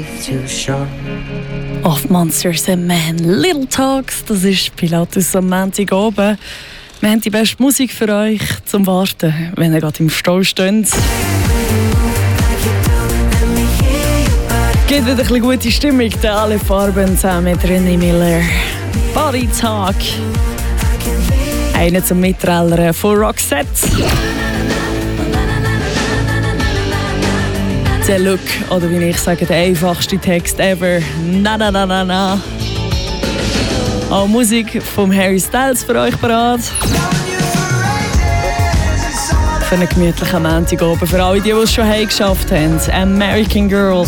too short. Of Monsters and Men, Little Talks, das ist Pilatus am Montag oben. Wir haben die beste Musik für euch zum Warten, wenn ihr gerade im Stau steht. Gibt wieder ein bisschen gute Stimmung, alle Farben zusammen mit René Miller. Body Talk. Einer zum Mitrellern von Roxette. Der Look, oder wie ich sage, der einfachste Text ever. Na na na na na. Auch Musik vom Harry Styles für euch parat. Für einen gemütlichen Montag oben. Für alle, die es schon geschafft haben. American Girls.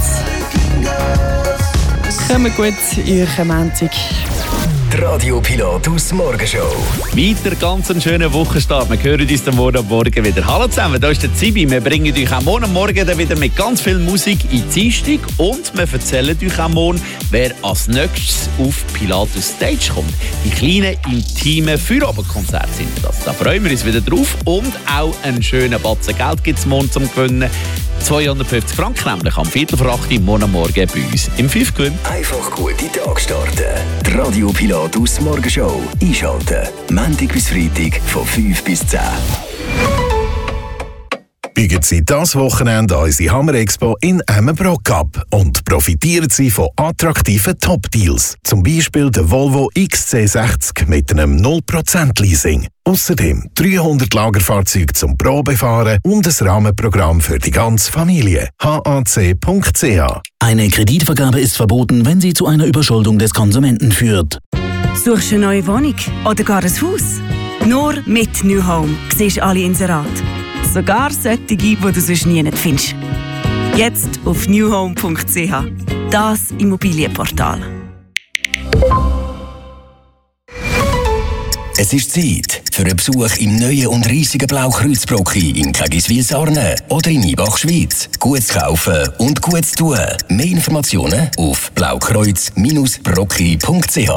Kommt gut in euren Montag. Die Radio Pilatus Morgenshow. Weiter ganz einen schönen Wochenstart. Wir hören uns dann morgen wieder. Hallo zusammen, da ist der Zibi. Wir bringen euch auch morgen dann wieder mit ganz viel Musik in die Dienstag. Und wir erzählen euch auch morgen, wer als nächstes auf Pilatus Stage kommt. Die kleinen, intimen Feierabendkonzerte sind das. Da freuen wir uns wieder drauf. Und auch einen schönen Batzen Geld gibt es morgen zum Gewinnen. 250 Franken nämlich am 7:45 morgen bei uns im 5 Gewinn. Einfach gut in den Tag starten. Die Radio Pilatus Morgenshow. Einschalten. Montag bis Freitag von 5 bis 10. Biegen Sie das Wochenende an unsere Hammer Expo in Emmenbrock ab und profitieren Sie von attraktiven Top-Deals. Zum Beispiel der Volvo XC60 mit einem 0% Leasing. Außerdem 300 Lagerfahrzeuge zum Probefahren und ein Rahmenprogramm für die ganze Familie. HAC.ch. Eine Kreditvergabe ist verboten, wenn sie zu einer Überschuldung des Konsumenten führt. Suchst du eine neue Wohnung oder gar ein Haus? Nur mit New Home siehst du alle Inserate. Sogar solche, die du sonst nie findest. Jetzt auf newhome.ch. Das Immobilienportal. Es ist Zeit für einen Besuch im neuen und riesigen Blaukreuzbrocki in Kägiswil-Sarne oder in Ibach, Schweiz. Gut zu kaufen und gut zu tun. Mehr Informationen auf blaukreuz-brocki.ch.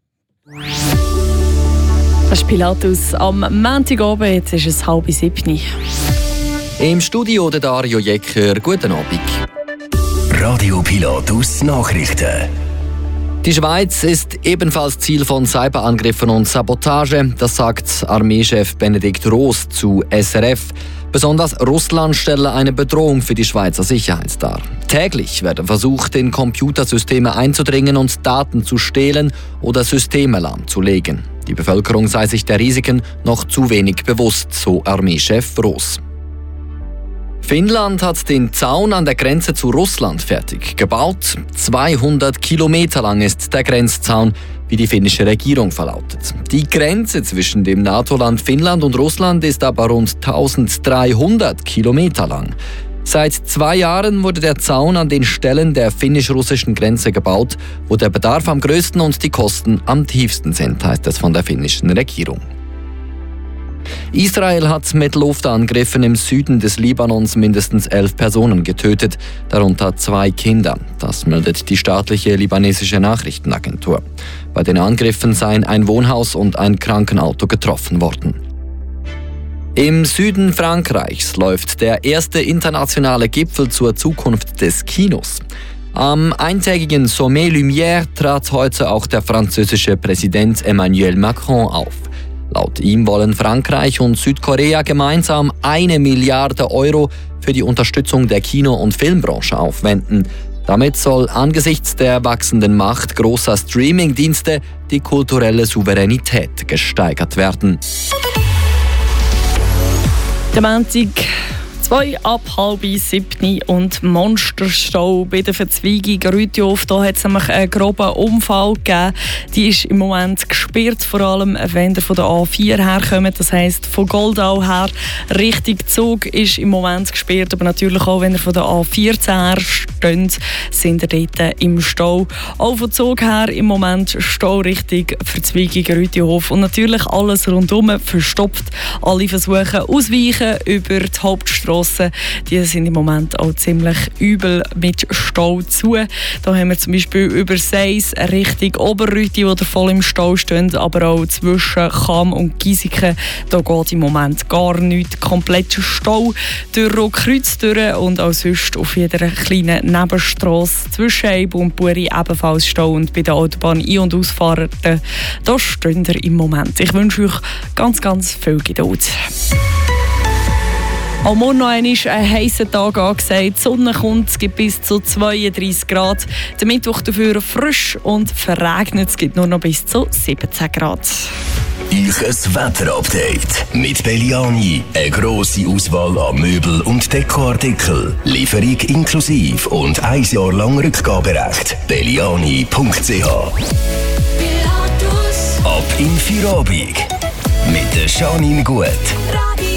Das ist Pilatus am Montag oben, jetzt ist es 6:30. Im Studio der Dario Jecker, guten Abend. Radio Pilatus Nachrichten. Die Schweiz ist ebenfalls Ziel von Cyberangriffen und Sabotage, das sagt Armeechef Benedikt Roos zu SRF. Besonders Russland stelle eine Bedrohung für die Schweizer Sicherheit dar. Täglich werden versucht, in Computersysteme einzudringen und Daten zu stehlen oder Systeme lahmzulegen. Die Bevölkerung sei sich der Risiken noch zu wenig bewusst, so Armeechef Roos. Finnland hat den Zaun an der Grenze zu Russland fertig gebaut. 200 Kilometer lang ist der Grenzzaun, wie die finnische Regierung verlautet. Die Grenze zwischen dem NATO-Land Finnland und Russland ist aber rund 1300 Kilometer lang. Seit 2 Jahren wurde der Zaun an den Stellen der finnisch-russischen Grenze gebaut, wo der Bedarf am größten und die Kosten am tiefsten sind, heißt es von der finnischen Regierung. Israel hat mit Luftangriffen im Süden des Libanons mindestens 11 Personen getötet, darunter 2 Kinder. Das meldet die staatliche libanesische Nachrichtenagentur. Bei den Angriffen seien ein Wohnhaus und ein Krankenauto getroffen worden. Im Süden Frankreichs läuft der erste internationale Gipfel zur Zukunft des Kinos. Am eintägigen Sommet Lumière trat heute auch der französische Präsident Emmanuel Macron auf. Laut ihm wollen Frankreich und Südkorea gemeinsam 1 Milliarde Euro für die Unterstützung der Kino- und Filmbranche aufwenden. Damit soll angesichts der wachsenden Macht großer Streaming-Dienste die kulturelle Souveränität gesteigert werden. Der Montag, 6:30 und Monsterstau bei der Verzweigung Rütiof. Da hat es nämlich einen groben Unfall gegeben. Die ist im Moment gesperrt, vor allem wenn ihr von der A4 herkommt. Das heisst, von Goldau her Richtung Zug ist im Moment gesperrt. Aber natürlich auch, wenn ihr von der A14 her steht, sind ihr dort im Stau. Auch von Zug her im Moment Stau Richtung Verzweigung Rütiof. Und natürlich alles rundum verstopft. Alle versuchen ausweichen über die Hauptstrasse geschlossen. Die sind im Moment auch ziemlich übel mit Stau zu. Da haben wir zum Beispiel über Seis Richtung Oberrüti, die voll im Stau stehen, aber auch zwischen Cham und Giesiken. Da geht im Moment gar nichts. Komplett Stau durch Rotkreuz durch und auch sonst auf jeder kleinen Nebenstrasse zwischen Eib und Buri ebenfalls Stau und bei der Autobahn Ein- und Ausfahrten, da stehen wir im Moment. Ich wünsche euch ganz, ganz viel Geduld. Auch morgen noch ein heißer Tag angesagt. Die Sonne kommt, es gibt bis zu 32 Grad. Der Mittwoch dafür frisch und verregnet. Es gibt nur noch bis zu 17 Grad. Ich ein Wetterupdate mit Belliani. Eine grosse Auswahl an Möbel- und Dekoartikel. Lieferung inklusive und 1 Jahr lang Rückgaberecht. Belliani.ch. Ab in Feierabend mit der Janine Gut.